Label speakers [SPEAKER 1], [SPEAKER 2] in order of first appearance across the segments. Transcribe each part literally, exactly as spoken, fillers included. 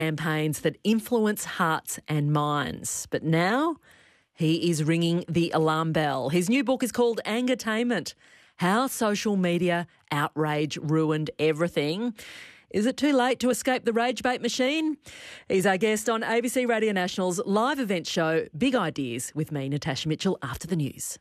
[SPEAKER 1] campaigns that influence hearts and minds. But now he is ringing the alarm bell. His new book is called Angertainment: How Social Media Outrage Ruined Everything. Is it too late to escape the rage bait machine? He's our guest on A B C Radio National's live event show, Big Ideas, with me, Natasha Mitchell, after the news.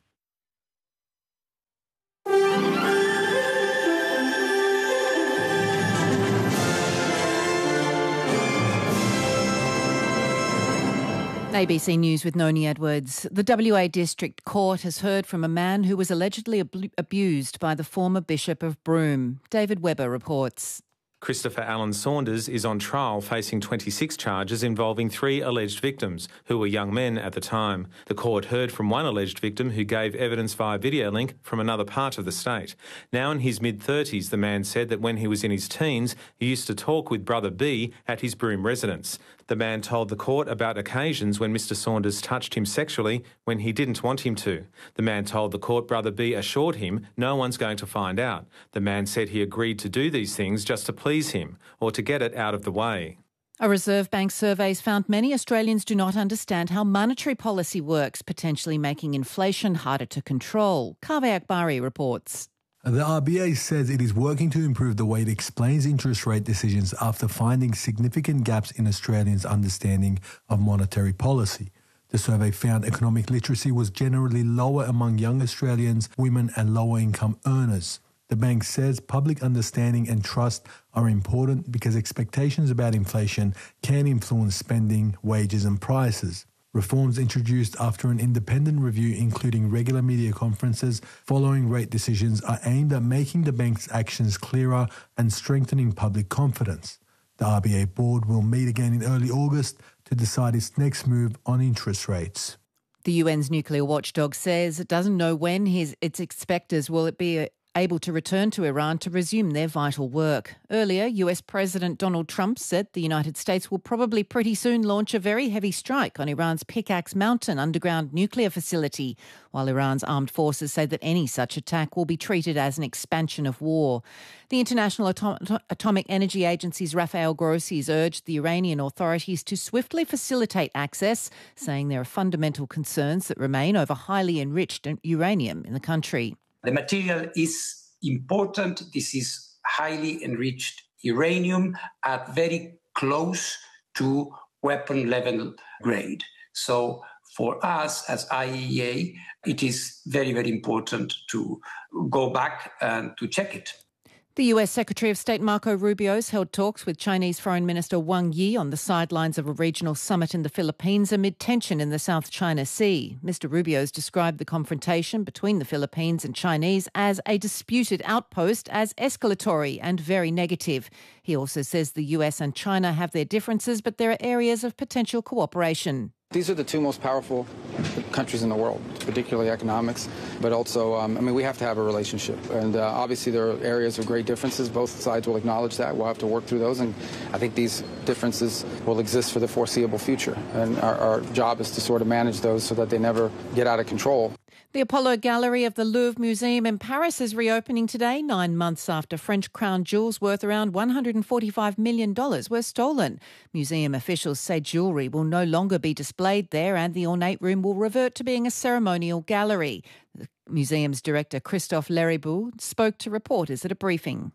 [SPEAKER 2] A B C News with Noni Edwards. The W A District Court has heard from a man who was allegedly ab- abused by the former Bishop of Broome. David Webber reports.
[SPEAKER 3] Christopher Allen Saunders is on trial facing twenty-six charges involving three alleged victims, who were young men at the time. The court heard from one alleged victim who gave evidence via video link from another part of the state. Now in his mid-thirties, the man said that when he was in his teens, he used to talk with Brother B at his Broome residence. The man told the court about occasions when Mister Saunders touched him sexually when he didn't want him to. The man told the court Brother B assured him no one's going to find out. The man said he agreed to do these things just to please him or to get it out of the way.
[SPEAKER 2] A Reserve Bank survey has found many Australians do not understand how monetary policy works, potentially making inflation harder to control. Kaveh Akbari reports.
[SPEAKER 4] The R B A says it is working to improve the way it explains interest rate decisions after finding significant gaps in Australians' understanding of monetary policy. The survey found economic literacy was generally lower among young Australians, women and lower income earners. The bank says public understanding and trust are important because expectations about inflation can influence spending, wages and prices. Reforms introduced after an independent review, including regular media conferences following rate decisions, are aimed at making the bank's actions clearer and strengthening public confidence. The R B A board will meet again in early August to decide its next move on interest rates.
[SPEAKER 2] The U N's nuclear watchdog says it doesn't know when his, its inspectors will be able to return to Iran to resume their vital work. Earlier, U S President Donald Trump said the United States will probably pretty soon launch a very heavy strike on Iran's Pickaxe Mountain underground nuclear facility, while Iran's armed forces say that any such attack will be treated as an expansion of war. The International Atom- Atomic Energy Agency's Rafael Grossi has urged the Iranian authorities to swiftly facilitate access, saying there are fundamental concerns that remain over highly enriched uranium in the country.
[SPEAKER 5] The material is important. This is highly enriched uranium at very close to weapon level grade. So for us as I A E A, it is very, very important to go back and to check it.
[SPEAKER 2] The U S Secretary of State Marco Rubio has held talks with Chinese Foreign Minister Wang Yi on the sidelines of a regional summit in the Philippines amid tension in the South China Sea. Mister Rubio has described the confrontation between the Philippines and Chinese as a disputed outpost, as escalatory and very negative. He also says the U S and China have their differences, but there are areas of potential cooperation.
[SPEAKER 6] These are the two most powerful countries in the world, particularly economics, but also, um, I mean, we have to have a relationship. And uh, obviously there are areas of great differences. Both sides will acknowledge that. We'll have to work through those. And I think these differences will exist for the foreseeable future. And our, our job is to sort of manage those so that they never get out of control.
[SPEAKER 2] The Apollo Gallery of the Louvre Museum in Paris is reopening today, nine months after French crown jewels worth around one hundred forty-five million dollars were stolen. Museum officials say jewellery will no longer be displayed there and the ornate room will revert to being a ceremonial gallery. The museum's director, Christophe Leriboud, spoke to reporters at a briefing.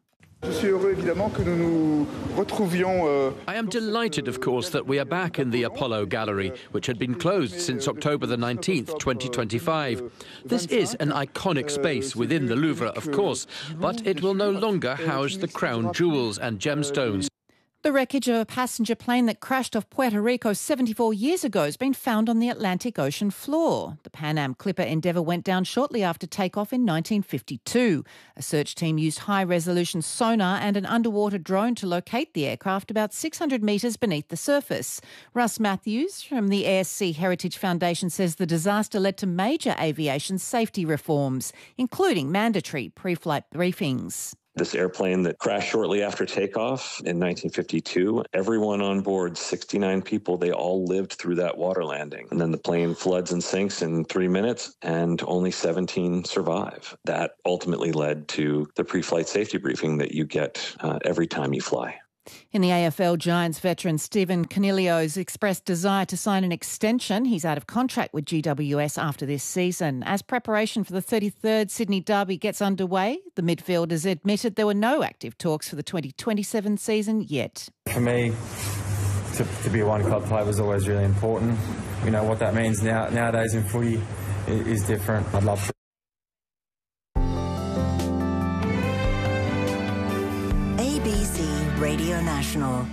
[SPEAKER 7] I am delighted, of course, that we are back in the Apollo Gallery, which had been closed since October the nineteenth, twenty twenty-five. This is an iconic space within the Louvre, of course, but it will no longer house the crown jewels and gemstones.
[SPEAKER 2] The wreckage of a passenger plane that crashed off Puerto Rico seventy-four years ago has been found on the Atlantic Ocean floor. The Pan Am Clipper Endeavour went down shortly after takeoff in nineteen fifty-two. A search team used high-resolution sonar and an underwater drone to locate the aircraft about six hundred metres beneath the surface. Russ Matthews from the Air Sea Heritage Foundation says the disaster led to major aviation safety reforms, including mandatory pre-flight briefings.
[SPEAKER 8] This airplane that crashed shortly after takeoff in nineteen fifty-two, everyone on board, sixty-nine people, they all lived through that water landing. And then the plane floods and sinks in three minutes and only seventeen survive. That ultimately led to the pre-flight safety briefing that you get uh, every time you fly.
[SPEAKER 2] In the A F L, Giants veteran Stephen Coniglio's expressed desire to sign an extension. He's out of contract with G W S after this season. As preparation for the thirty-third Sydney Derby gets underway, the midfielders admitted there were no active talks for the twenty twenty-seven season yet.
[SPEAKER 9] For me, to, to be a one-club player was always really important. You know, what that means now nowadays in footy is different. I'd love to.
[SPEAKER 10] A B C Radio National.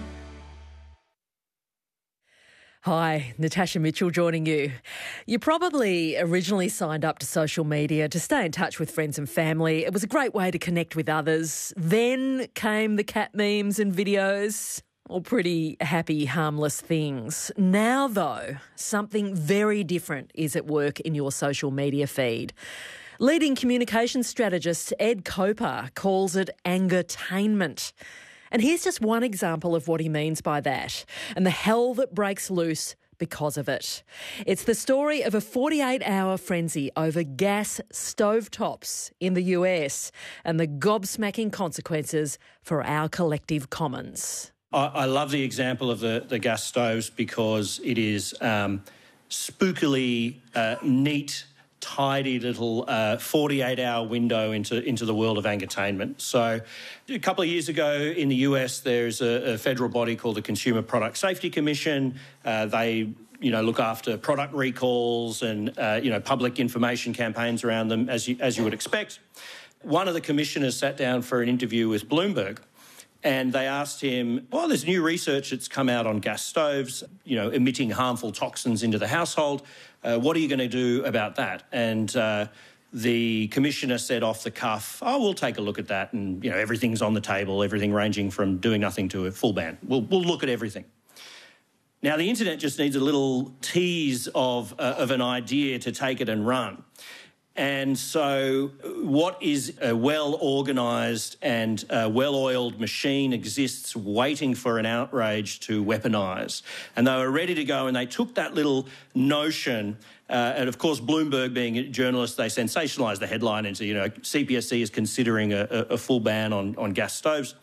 [SPEAKER 1] Hi, Natasha Mitchell joining you. You probably originally signed up to social media to stay in touch with friends and family. It was a great way to connect with others. Then came the cat memes and videos, all pretty happy, harmless things. Now, though, something very different is at work in your social media feed. Leading communications strategist Ed Koper calls it angertainment. And here's just one example of what he means by that and the hell that breaks loose because of it. It's the story of a forty-eight hour frenzy over gas stovetops in the U S and the gobsmacking consequences for our collective commons.
[SPEAKER 11] I, I love the example of the, the gas stoves because it is um, spookily uh, neat, tidy little uh, forty-eight hour window into, into the world of angertainment. So a couple of years ago in the U S, there's a, a federal body called the Consumer Product Safety Commission. Uh, they, you know, look after product recalls and, uh, you know, public information campaigns around them, as you, as you would expect. One of the commissioners sat down for an interview with Bloomberg, and they asked him, well, there's new research that's come out on gas stoves, you know, emitting harmful toxins into the household. Uh, what are you going to do about that? And uh, the commissioner said off the cuff, oh, we'll take a look at that. And, you know, everything's on the table, everything ranging from doing nothing to a full ban. We'll, we'll look at everything. Now, the internet just needs a little tease of, uh, of an idea to take it and run. And so what is a well-organised and uh, well-oiled machine exists waiting for an outrage to weaponise. And they were ready to go, and they took that little notion, uh, and of course Bloomberg being a journalist, they sensationalised the headline into, you know, C P S C is considering a, a full ban on, on gas stoves.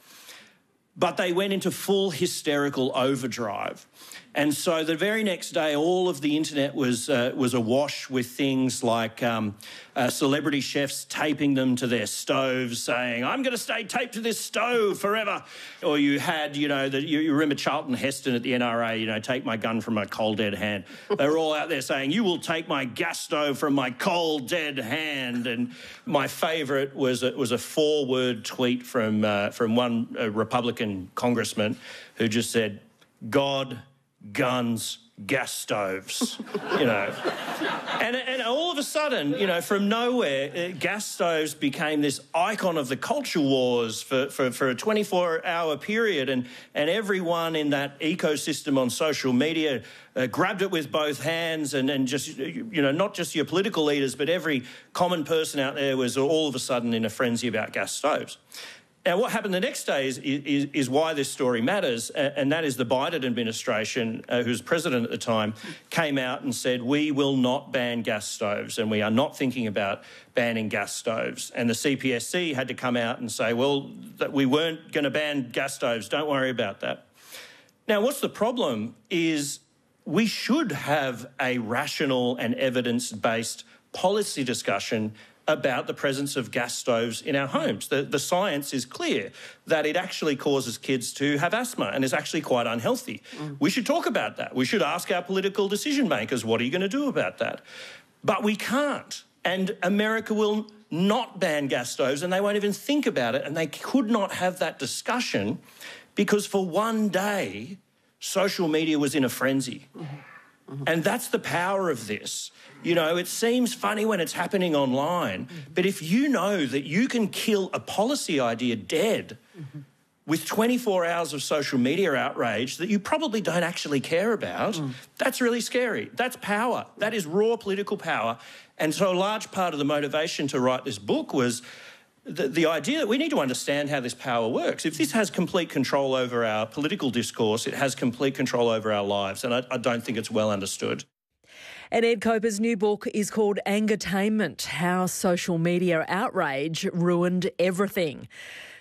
[SPEAKER 11] But they went into full hysterical overdrive. And so the very next day, all of the internet was uh, was awash with things like um, uh, celebrity chefs taping them to their stoves, saying, I'm going to stay taped to this stove forever. Or you had, you know, the, you, you remember Charlton Heston at the N R A, you know, take my gun from my cold, dead hand. They were all out there saying, you will take my gas stove from my cold, dead hand. And my favourite was, a, was a four-word tweet from, uh, from one uh, Republican congressman who just said, God, guns, gas stoves, you know. And, and all of a sudden, you know, from nowhere, uh, gas stoves became this icon of the culture wars for, for, for a twenty-four hour period. And, and everyone in that ecosystem on social media uh, grabbed it with both hands and, and just, you know, not just your political leaders, but every common person out there was all of a sudden in a frenzy about gas stoves. Now, what happened the next day is, is, is why this story matters, and that is the Biden administration, uh, who was president at the time, came out and said, we will not ban gas stoves, and we are not thinking about banning gas stoves. And the C P S C had to come out and say, well, that we weren't going to ban gas stoves, don't worry about that. Now, what's the problem is we should have a rational and evidence-based policy discussion about the presence of gas stoves in our homes. The, the science is clear that it actually causes kids to have asthma and is actually quite unhealthy. Mm. We should talk about that. We should ask our political decision makers, what are you going to do about that? But we can't. And America will not ban gas stoves, and they won't even think about it, and they could not have that discussion because for one day, social media was in a frenzy. Mm-hmm. Mm-hmm. And that's the power of this. You know, it seems funny when it's happening online, mm-hmm. but if you know that you can kill a policy idea dead mm-hmm. with twenty-four hours of social media outrage that you probably don't actually care about, mm. that's really scary. That's power. That is raw political power. And so a large part of the motivation to write this book was the, the idea that we need to understand how this power works. If this has complete control over our political discourse, it has complete control over our lives, and I, I don't think it's well understood.
[SPEAKER 1] And Ed Koper's new book is called Angertainment, How Social Media Outrage Ruined Everything.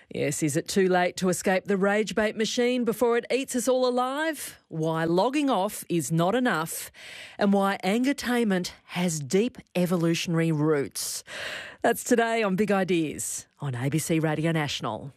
[SPEAKER 1] Yes, is it too late to escape the rage bait machine before it eats us all alive? Why logging off is not enough, and why angertainment has deep evolutionary roots. That's today on Big Ideas on A B C Radio National.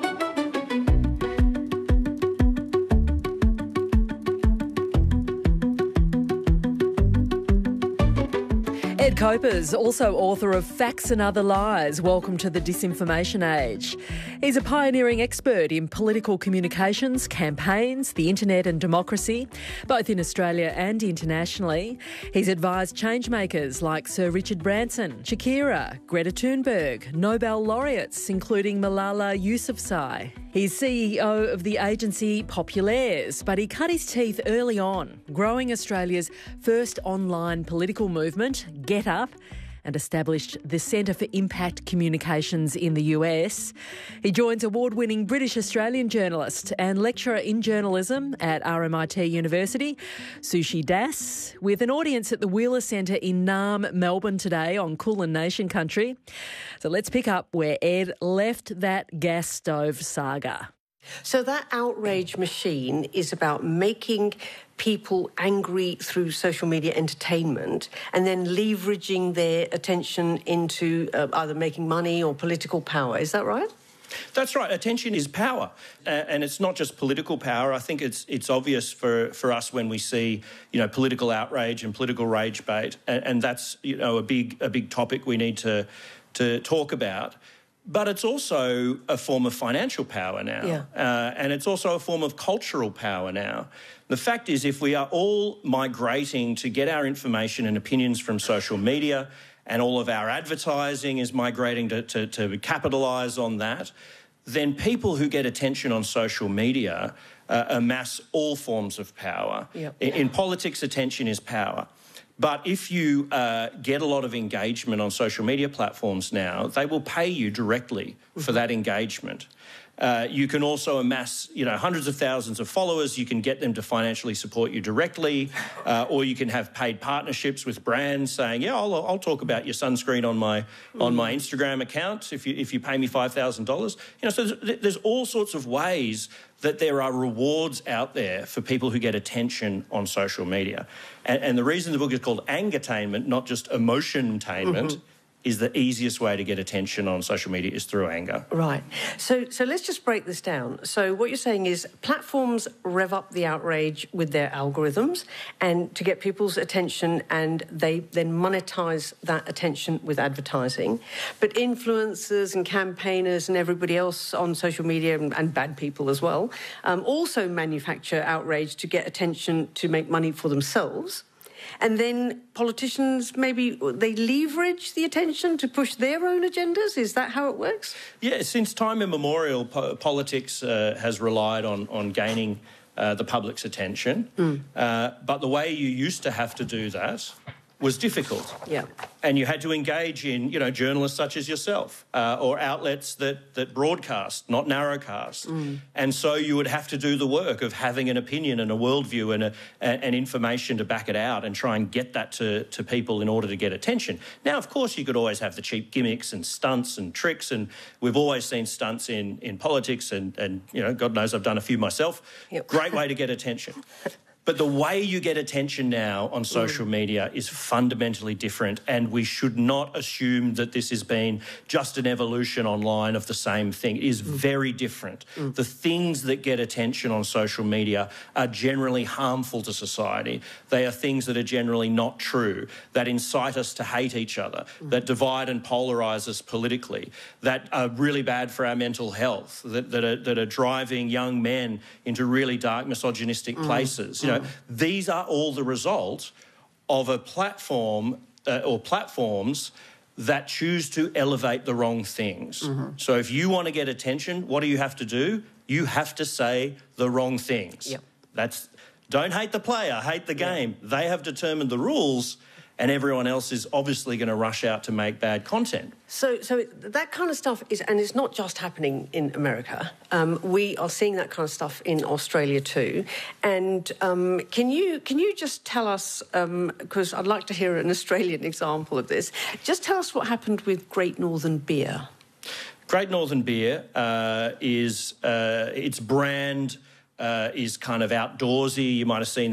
[SPEAKER 1] Ed Copers, also author of Facts and Other Lies. Welcome to the Disinformation Age. He's a pioneering expert in political communications, campaigns, the internet and democracy, both in Australia and internationally. He's advised changemakers like Sir Richard Branson, Shakira, Greta Thunberg, Nobel laureates including Malala Yousafzai. He's C E O of the agency Populares, but he cut his teeth early on, growing Australia's first online political movement, Get Up, and established the Centre for Impact Communications in the U S. He joins award-winning British-Australian journalist and lecturer in journalism at R M I T University, Sushi Das, with an audience at the Wheeler Centre in Naarm, Melbourne today on Kulin Nation country. So let's pick up where Ed left that gas stove saga.
[SPEAKER 12] So that outrage machine is about making people angry through social media entertainment and then leveraging their attention into uh, either making money or political power. Is that right?
[SPEAKER 11] That's right. Attention is power. Uh, and it's not just political power. I think it's it's obvious for, for us when we see, you know, political outrage and political rage bait. And, and that's, you know, a big a big topic we need to to talk about. But it's also a form of financial power now.
[SPEAKER 12] Yeah.
[SPEAKER 11] Uh, and it's also a form of cultural power now. The fact is, if we are all migrating to get our information and opinions from social media, and all of our advertising is migrating to, to, to capitalise on that, then people who get attention on social media uh, amass all forms of power.
[SPEAKER 12] Yep.
[SPEAKER 11] In, in politics, attention is power. But if you uh, get a lot of engagement on social media platforms now, they will pay you directly for that engagement. Uh, you can also amass, you know, hundreds of thousands of followers. You can get them to financially support you directly, uh, or you can have paid partnerships with brands saying, "Yeah, I'll, I'll talk about your sunscreen on my on my Instagram account if you if you pay me five thousand dollars." You know, so there's, there's all sorts of ways that there are rewards out there for people who get attention on social media, and, and the reason the book is called Angertainment, not just Emotiontainment. Mm-hmm. is the easiest way to get attention on social media is through anger.
[SPEAKER 12] Right. So so let's just break this down. So what you're saying is platforms rev up the outrage with their algorithms and to get people's attention, and they then monetize that attention with advertising. But influencers and campaigners and everybody else on social media, and, and bad people as well, um, also manufacture outrage to get attention to make money for themselves. And then politicians, maybe they leverage the attention to push their own agendas? Is that how it works?
[SPEAKER 11] Yeah, since time immemorial, po- politics uh, has relied on, on gaining uh, the public's attention. Mm. Uh, but the way you used to have to do that was difficult.
[SPEAKER 12] Yeah.
[SPEAKER 11] And you had to engage in, you know, journalists such as yourself uh, or outlets that, that broadcast, not narrowcast. Mm. And so you would have to do the work of having an opinion and a worldview and, a, and information to back it out and try and get that to, to people in order to get attention. Now, of course, you could always have the cheap gimmicks and stunts and tricks, and we've always seen stunts in, in politics and, and, you know, God knows I've done a few myself.
[SPEAKER 12] Yep.
[SPEAKER 11] Great way to get attention. But the way you get attention now on social media is fundamentally different, and we should not assume that this has been just an evolution online of the same thing. It is very different. Mm. The things that get attention on social media are generally harmful to society. They are things that are generally not true, that incite us to hate each other, mm. that divide and polarise us politically, that are really bad for our mental health, that, that, are, that are driving young men into really dark misogynistic mm. places. You know, these are all the result of a platform uh, or platforms that choose to elevate the wrong things. Mm-hmm. So if you want to get attention, what do you have to do? You have to say the wrong things.
[SPEAKER 12] Yep.
[SPEAKER 11] That's don't hate the player, hate the game. Yep. They have determined the rules, and everyone else is obviously going to rush out to make bad content.
[SPEAKER 12] So so that kind of stuff is, and it's not just happening in America. Um, we are seeing that kind of stuff in Australia too. And um, can you can you just tell us, because um, I'd like to hear an Australian example of this, just tell us what happened with Great Northern Beer.
[SPEAKER 11] Great Northern Beer uh, is uh, its brand uh, is kind of outdoorsy. You might have seen